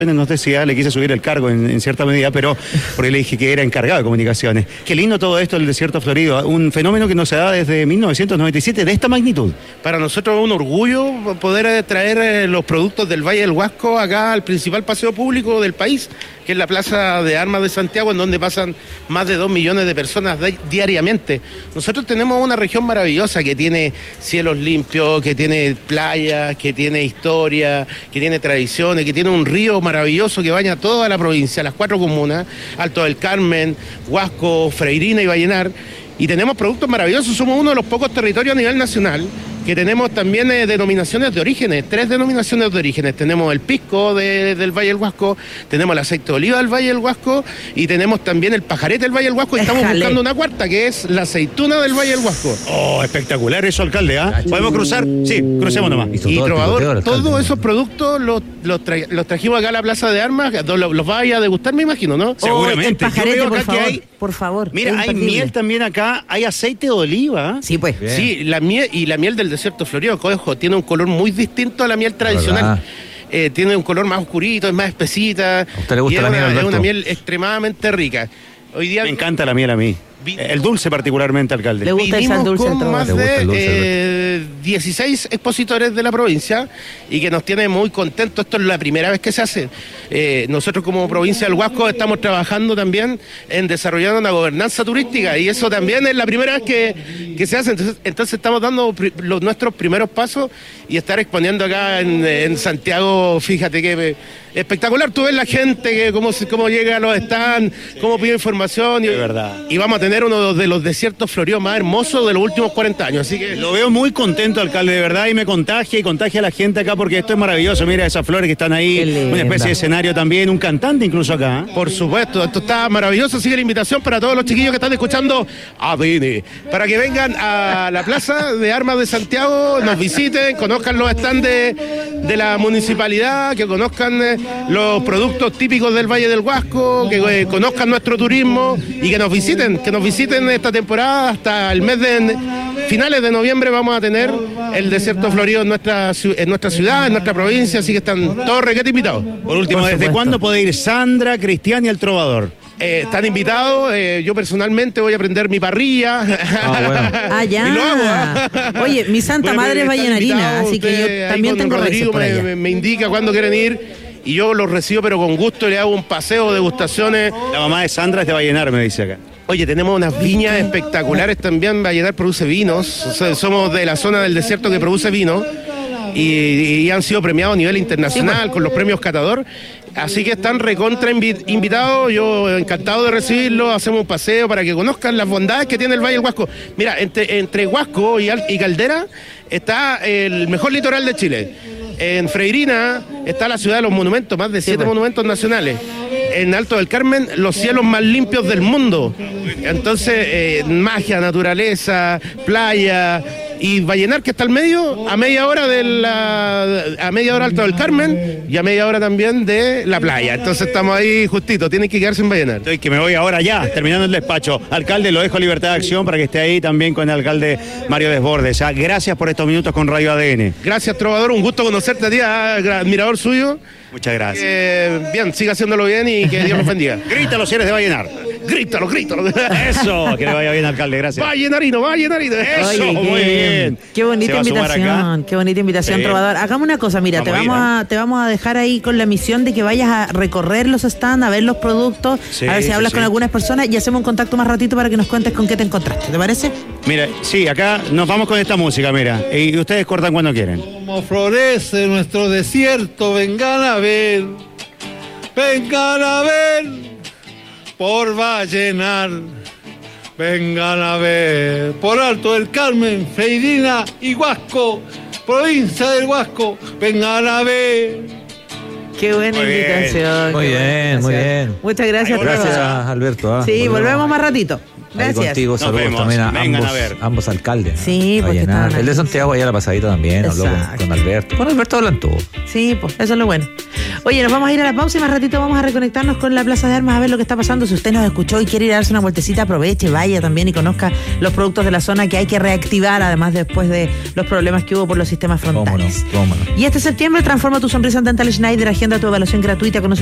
Nos decía, le quise subir el cargo en cierta medida, pero porque le dije que era encargado de comunicaciones. Qué lindo todo esto del desierto florido, un fenómeno que no se da desde 1997 de esta magnitud. Para nosotros es un orgullo poder traer los productos del Valle del Huasco acá al principal paseo público del país, que es la Plaza de Armas de Santiago, en donde pasan más de 2 millones de personas diariamente. Nosotros tenemos una región maravillosa que tiene cielos limpios, que tiene playas, que tiene historia, que tiene tradiciones, que tiene un río maravilloso que baña toda la provincia, las 4 comunas, Alto del Carmen, Huasco, Freirina y Vallenar. Y tenemos productos maravillosos, somos uno de los pocos territorios a nivel nacional que tenemos también denominaciones de orígenes, 3 denominaciones de orígenes. Tenemos el pisco del Valle del Huasco, tenemos el aceite de oliva del Valle del Huasco y tenemos también el pajarete del Valle del Huasco y estamos buscando una cuarta que es la aceituna del Valle del Huasco. Oh, espectacular eso, alcalde, ¿ah? ¿Podemos cruzar? Sí, crucemos nomás. Y Trovador, todos esos productos los trajimos acá a la Plaza de Armas, los vaya a degustar, me imagino, ¿no? Seguramente. El pajarete, Yo veo acá por favor, que hay, por favor. Mira, hay miel también acá, hay aceite de oliva. Sí, pues. Bien. Sí, la miel del desierto florido, cojo, tiene un color muy distinto a la miel tradicional. Tiene un color más oscurito, es más espesita. ¿A usted le gusta la miel, Alberto? Es una miel extremadamente rica. Hoy día Me encanta la miel a mí. El dulce particularmente, alcalde. Le gusta el dulce con más de 16 expositores de la provincia y que nos tiene muy contentos. Esto es la primera vez que se hace. Nosotros como provincia del Huasco estamos trabajando también en desarrollar una gobernanza turística y eso también es la primera vez que se hace. Entonces estamos dando nuestros primeros pasos y estar exponiendo acá en Santiago, fíjate que espectacular. Tú ves la gente, cómo llega a los stands, cómo pide información. De verdad. Y vamos a tener uno de los desiertos floridos más hermosos de los últimos 40 años. Así que lo veo muy contento, alcalde, de verdad, y me contagia a la gente acá porque esto es maravilloso. Mira esas flores que están ahí, una especie de escenario también, un cantante incluso acá. Por supuesto, esto está maravilloso. Sigue la invitación para todos los chiquillos que están escuchando ADN, para que vengan a la Plaza de Armas de Santiago, nos visiten, conozcan los stands de la municipalidad, que conozcan los productos típicos del Valle del Huasco, que conozcan nuestro turismo y que nos visiten esta temporada hasta el mes de finales de noviembre. Vamos a tener el desierto florido en nuestra ciudad, en nuestra provincia, así que están todos requete invitados. Por último, ¿desde cuándo puede ir Sandra, Cristian y el Trovador? Están invitados, yo personalmente voy a prender mi parrilla. Bueno. Ya. Y lo hago. Oye, mi santa madre es vallenarina, así que yo también tengo Rodrigo me indica cuándo quieren ir. Y yo los recibo, pero con gusto, le hago un paseo, degustaciones. La mamá de Sandra es de Vallenar, me dice acá. Oye, tenemos unas viñas espectaculares también. Vallenar produce vinos. O sea, somos de la zona del desierto que produce vino. Y han sido premiados a nivel internacional con los premios Catador. Así que están recontra invitados. Yo encantado de recibirlos. Hacemos un paseo para que conozcan las bondades que tiene el Valle del Huasco. Mira, entre Huasco y Caldera está el mejor litoral de Chile. En Freirina está la ciudad de los monumentos, más de 7 monumentos nacionales. En Alto del Carmen, los cielos más limpios del mundo. Entonces, magia, naturaleza, playa. Y Vallenar, que está al medio, a media hora Alto del Carmen y a media hora también de la playa. Entonces estamos ahí justito, tienen que quedarse en Vallenar. Estoy que me voy ahora ya, terminando el despacho. Alcalde, lo dejo a libertad de acción para que esté ahí también con el alcalde Mario Desbordes. Gracias por estos minutos con Radio ADN. Gracias, Trovador, un gusto conocerte a ti, admirador suyo. Muchas gracias. Bien, siga haciéndolo bien y que Dios los bendiga. Grítalo si eres de Vallenar. Grítalo. Eso, que le vaya bien, alcalde, gracias. Vallenarino. Eso, oye, muy bien. Qué bonita invitación, Trovador. Hagamos una cosa, mira, te vamos a dejar ahí con la misión de que vayas a recorrer los stands, a ver los productos, a ver si hablas con algunas personas y hacemos un contacto más ratito para que nos cuentes con qué te encontraste, ¿te parece? Mira, sí, acá nos vamos con esta música, mira, y ustedes cortan cuando quieren. Como florece nuestro desierto, vengan a ver por Vallenar, vengan a ver por Alto del Carmen, Freirina y Huasco, provincia del Huasco, vengan a ver. Qué buena invitación. Muy bien. Muchas gracias, Gracias, Alberto. Sí, volvemos más ratito. Gracias. Ahí contigo, saludos también a ambos alcaldes. Sí, porque el de Santiago allá la pasadita también, habló con Alberto. Con Alberto hablan todo. Sí, pues eso es lo bueno. Oye, nos vamos a ir a la pausa y más ratito vamos a reconectarnos con la Plaza de Armas a ver lo que está pasando. Si usted nos escuchó y quiere ir a darse una vueltecita, aproveche, vaya también y conozca los productos de la zona que hay que reactivar, además después de los problemas que hubo por los sistemas frontales. Cómo no. Y este septiembre transforma tu sonrisa en Dental Schneider, agenda tu evaluación gratuita con